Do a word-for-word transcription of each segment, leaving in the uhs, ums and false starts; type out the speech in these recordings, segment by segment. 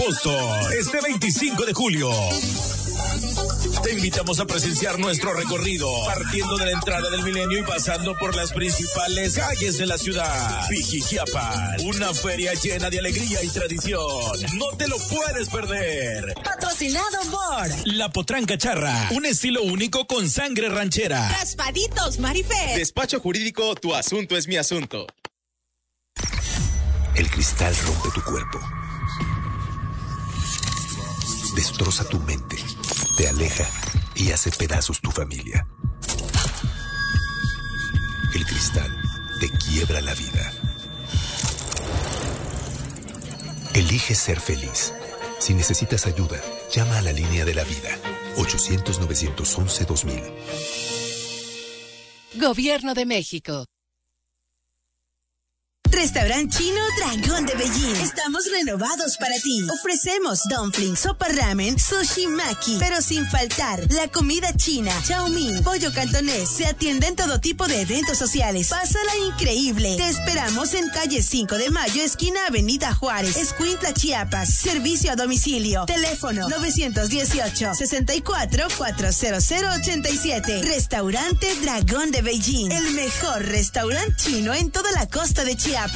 agosto, este veinticinco de julio. Te invitamos a presenciar nuestro recorrido, partiendo de la entrada del Milenio y pasando por las principales calles de la ciudad. Pijijiapan, una feria llena de alegría y tradición. No te lo puedes perder. Patrocinado por La Potranca Charra, un estilo único con sangre ranchera. Raspaditos Marifé. Despacho jurídico, tu asunto es mi asunto. El cristal rompe tu cuerpo, destroza tu mente, te aleja y hace pedazos tu familia. El cristal te quiebra la vida. Elige ser feliz. Si necesitas ayuda, llama a la línea de la vida. ochocientos, novecientos once, dos mil. Gobierno de México. Restaurante Chino Dragón de Beijing. Estamos renovados para ti. Ofrecemos dumplings, sopa ramen, sushi maki, pero sin faltar la comida china, chow mein, pollo cantonés. Se atienden todo tipo de eventos sociales. Pásala increíble. Te esperamos en calle cinco de mayo, esquina Avenida Juárez, Escuintla, Chiapas. Servicio a domicilio. Teléfono nueve uno ocho, sesenta y cuatro, cuarenta ochenta y siete. Restaurante Dragón de Beijing. El mejor restaurante chino en toda la costa de Chiapas.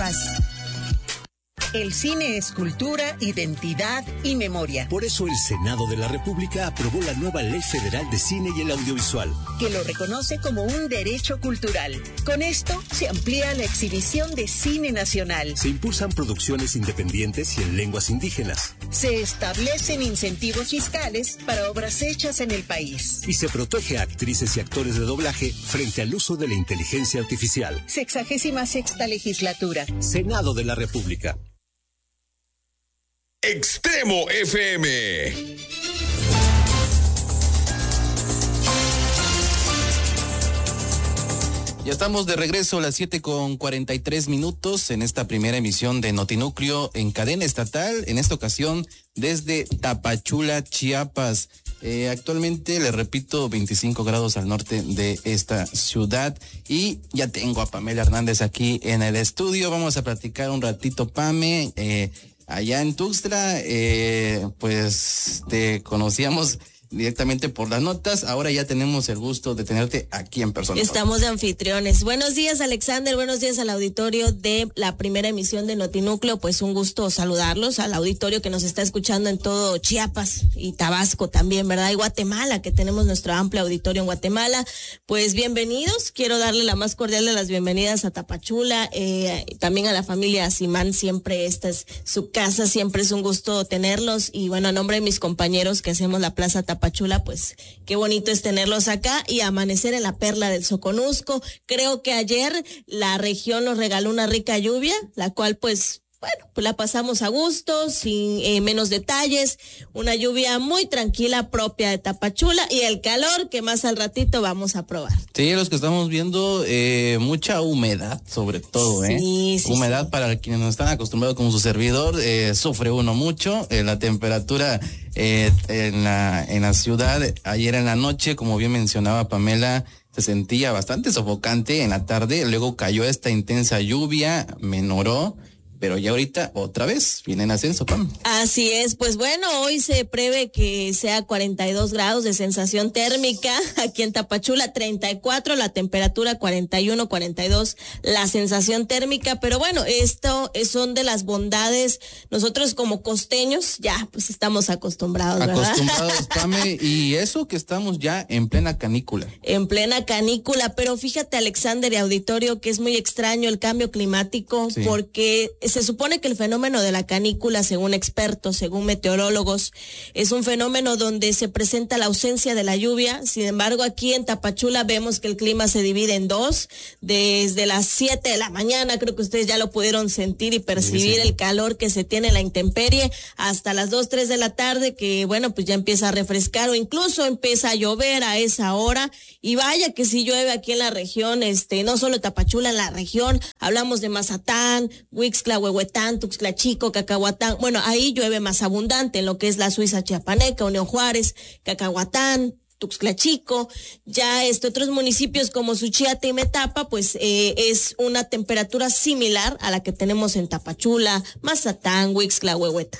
El cine es cultura, identidad y memoria. Por eso el Senado de la República aprobó la nueva Ley Federal de Cine y el Audiovisual, que lo reconoce como un derecho cultural. Con esto se amplía la exhibición de cine nacional. Se impulsan producciones independientes y en lenguas indígenas. Se establecen incentivos fiscales para obras hechas en el país. Y se protege a actrices y actores de doblaje frente al uso de la inteligencia artificial. Sexagésima sexta legislatura. Senado de la República. Extremo F M. Ya estamos de regreso a las siete con cuarenta y tres minutos en esta primera emisión de Notinúcleo en cadena estatal, en esta ocasión desde Tapachula, Chiapas. Eh, actualmente, le repito, veinticinco grados al norte de esta ciudad y ya tengo a Pamela Hernández aquí en el estudio. Vamos a platicar un ratito, Pame. Eh, allá en Tuxtla, eh, pues te conocíamos directamente por las notas, ahora ya tenemos el gusto de tenerte aquí en persona. Estamos de anfitriones. Buenos días, Alexander, buenos días al auditorio de la primera emisión de Notinúcleo, pues un gusto saludarlos, al auditorio que nos está escuchando en todo Chiapas y Tabasco también, ¿verdad? Y Guatemala, que tenemos nuestro amplio auditorio en Guatemala, pues bienvenidos, quiero darle la más cordial de las bienvenidas a Tapachula, eh, también a la familia Simán, siempre esta es su casa, siempre es un gusto tenerlos, y bueno, a nombre de mis compañeros que hacemos la Plaza Tapachula, Tapachula, pues qué bonito es tenerlos acá y amanecer en la perla del Soconusco. Creo que ayer la región nos regaló una rica lluvia, la cual pues bueno, pues la pasamos a gusto, sin eh, menos detalles, una lluvia muy tranquila propia de Tapachula y el calor que más al ratito vamos a probar. Sí, los que estamos viendo, eh, mucha humedad sobre todo, ¿eh? Sí, sí, humedad sí. Para quienes no están acostumbrados como su servidor, eh, sufre uno mucho, eh, la temperatura eh, en la, en la ciudad, ayer en la noche, como bien mencionaba Pamela, se sentía bastante sofocante en la tarde, luego cayó esta intensa lluvia, menoró, pero ya ahorita otra vez viene en ascenso, Pam. Así es, pues bueno, hoy se prevé que sea cuarenta y dos grados de sensación térmica aquí en Tapachula, treinta y cuatro la temperatura, cuarenta y uno, cuarenta y dos la sensación térmica, pero bueno, esto son de las bondades, nosotros como costeños ya pues estamos acostumbrados, ¿verdad? Acostumbrados, Pame, y eso que estamos ya en plena canícula. En plena canícula, pero fíjate, Alexander y auditorio, que es muy extraño el cambio climático, sí. Porque se supone que el fenómeno de la canícula, según expertos, según meteorólogos, es un fenómeno donde se presenta la ausencia de la lluvia. Sin embargo, aquí en Tapachula vemos que el clima se divide en dos. Desde las siete de la mañana, creo que ustedes ya lo pudieron sentir y percibir, sí, sí. El calor que se tiene en la intemperie, hasta las dos, tres de la tarde, que bueno, pues ya empieza a refrescar o incluso empieza a llover a esa hora. Y vaya que sí llueve aquí en la región, este, no solo Tapachula, en la región, hablamos de Mazatán, Huixtla, Huehuetán, Tuxtla Chico, Cacahuatán, bueno, ahí llueve más abundante en lo que es la Suiza Chiapaneca, Unión Juárez, Cacahuatán, Tuxtla Chico, ya este, otros municipios como Suchiate y Metapa, pues eh, es una temperatura similar a la que tenemos en Tapachula, Mazatán, Huixtla, Huehuetán.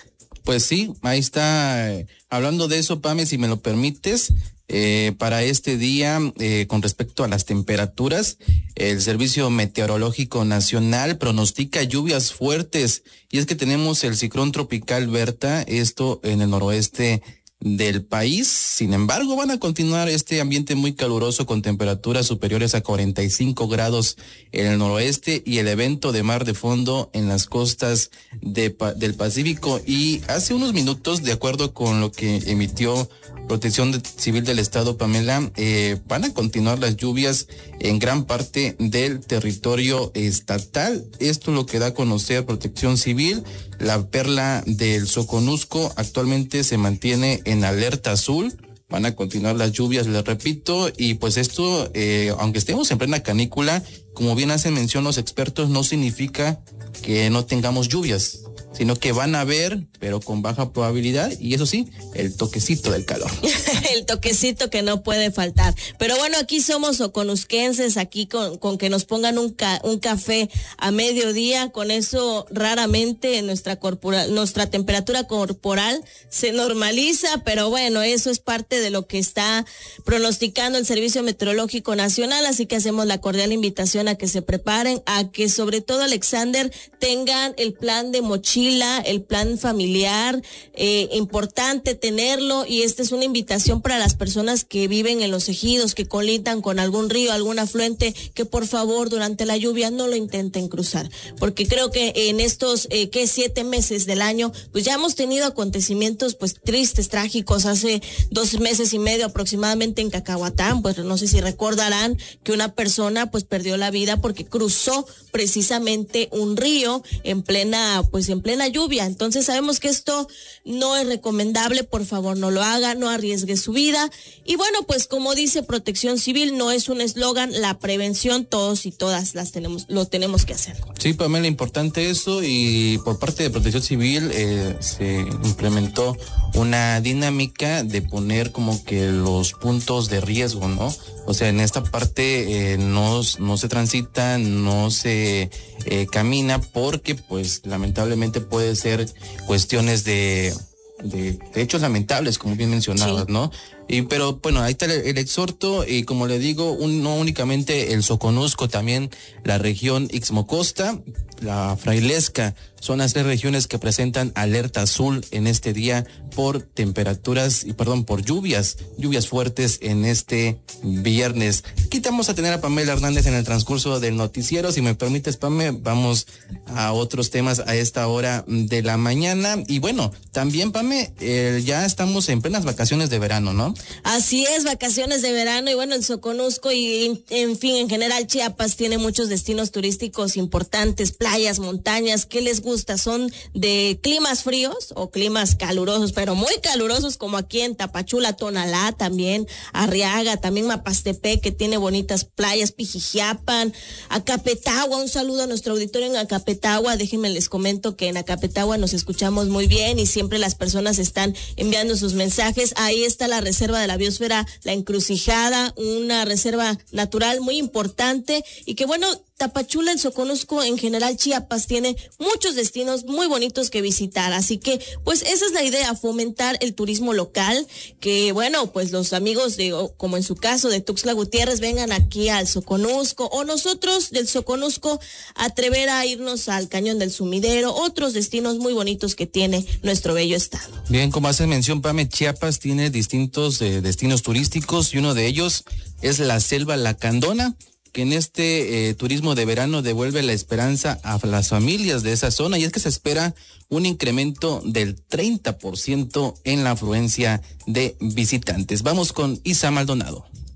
Pues sí, ahí está. Eh, hablando de eso, Pame, si me lo permites, eh, para este día, eh, con respecto a las temperaturas, el Servicio Meteorológico Nacional pronostica lluvias fuertes, y es que tenemos el ciclón tropical Berta, esto en el noroeste del país. Sin embargo, van a continuar este ambiente muy caluroso con temperaturas superiores a cuarenta y cinco grados en el noroeste y el evento de mar de fondo en las costas de, del Pacífico. Y hace unos minutos, de acuerdo con lo que emitió Protección de, Civil del Estado, Pamela, eh, van a continuar las lluvias en gran parte del territorio estatal. Esto es lo que da a conocer Protección Civil. La perla del Soconusco actualmente se mantiene en alerta azul. Van a continuar las lluvias, les repito, y pues esto, eh, aunque estemos en plena canícula, como bien hacen mención los expertos, no significa que no tengamos lluvias, sino que van a haber, pero con baja probabilidad, y eso sí, el toquecito del calor. El toquecito que no puede faltar. Pero bueno, aquí somos soconusquenses, aquí con, con que nos pongan un, ca, un café a mediodía, con eso raramente nuestra corporal, nuestra temperatura corporal se normaliza, pero bueno, eso es parte de lo que está pronosticando el Servicio Meteorológico Nacional, así que hacemos la cordial invitación a que se preparen, a que sobre todo, Alexander, tengan el plan de mochila, el plan familiar, eh, importante tenerlo, y esta es una invitación para las personas que viven en los ejidos, que colindan con algún río, algún afluente, que por favor durante la lluvia no lo intenten cruzar, porque creo que en estos, eh, que siete meses del año, pues ya hemos tenido acontecimientos pues tristes, trágicos. Hace dos meses y medio aproximadamente en Cacahuatán, pues no sé si recordarán que una persona pues perdió la vida porque cruzó precisamente un río en plena, pues en plena lluvia. Entonces sabemos que esto no es recomendable, por favor no lo haga, no arriesgue su vida. Y bueno, pues como dice Protección Civil, no es un eslogan, la prevención todos y todas las tenemos, lo tenemos que hacer. Sí, Pamela, importante eso, y por parte de Protección Civil eh, se implementó una dinámica de poner como que los puntos de riesgo, ¿no? O sea, en esta parte eh, no, no se transita, no se eh, camina, porque pues lamentablemente puede ser cuestiones de, de, de hechos lamentables, como bien mencionabas, sí. ¿no? Y pero bueno, ahí está el, el exhorto, y como le digo, un, no únicamente el Soconusco, también la región Ixmocosta, la Frailesca, son las tres regiones que presentan alerta azul en este día por temperaturas, y perdón, por lluvias, lluvias fuertes en este viernes. Aquí vamos a tener a Pamela Hernández en el transcurso del noticiero. Si me permites, Pame, vamos a otros temas a esta hora de la mañana. Y bueno, también, Pame, eh, ya estamos en plenas vacaciones de verano, ¿no? Así es, vacaciones de verano, y bueno, el Soconusco y en fin, en general Chiapas tiene muchos destinos turísticos importantes, playas, montañas. ¿Qué les gusta? ¿Son de climas fríos o climas calurosos, pero muy calurosos, como aquí en Tapachula, Tonalá, también Arriaga, también Mapastepec, que tiene bonitas playas, Pijijiapan, Acapetagua? Un saludo a nuestro auditorio en Acapetagua. Déjenme les comento que en Acapetagua nos escuchamos muy bien y siempre las personas están enviando sus mensajes. Ahí está la reserva de la biosfera La Encrucijada, una reserva natural muy importante, y que bueno, Tapachula, el Soconusco, en general Chiapas, tiene muchos destinos muy bonitos que visitar, así que pues esa es la idea, fomentar el turismo local, que bueno, pues los amigos de, como en su caso de Tuxtla Gutiérrez, vengan aquí al Soconusco, o nosotros del Soconusco atrever a irnos al Cañón del Sumidero, otros destinos muy bonitos que tiene nuestro bello estado. Bien, como haces mención, Pame, Chiapas tiene distintos eh, destinos turísticos, y uno de ellos es la Selva Lacandona, que en este eh, turismo de verano devuelve la esperanza a las familias de esa zona, y es que se espera un incremento del treinta por ciento en la afluencia de visitantes. Vamos con Isa Maldonado.